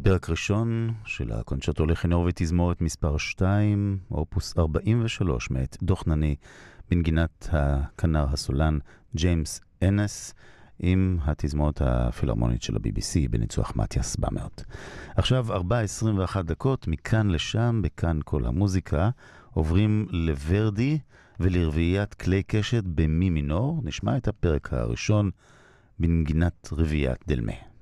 פרק ראשון של הקונצ'רטו לכינור ותזמורת מספר 2, אופוס 43 מאת דוכנני, בנגינת הכנר הסולן ג'יימס אנס, עם התזמורת הפילהרמונית של ה-BBC בניצוח מתיאס במרט. עכשיו 4:21 דקות, מכאן לשם, בכאן כל המוזיקה, עוברים לוורדי ולרביעיית כלי קשת במי מינור. נשמע את הפרק הראשון בנגינת רביעיית דלמה.